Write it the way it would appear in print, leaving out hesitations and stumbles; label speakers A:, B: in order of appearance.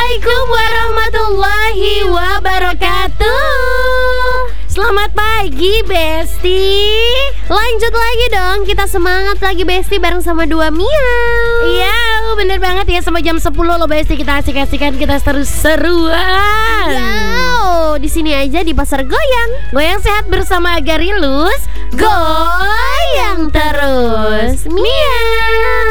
A: Assalamualaikum warahmatullahi wabarakatuh. Selamat pagi Besti. Lanjut lagi dong, kita semangat lagi Besti bareng sama Dua Miau.
B: Iya, bener banget ya, sampai jam 10 loh Besti, kita asik-asikan, kita seru-seruan.
A: Wow, di sini aja di Pasar Goyang.
B: Goyang sehat bersama Agarilus, goyang terus.
A: Miau.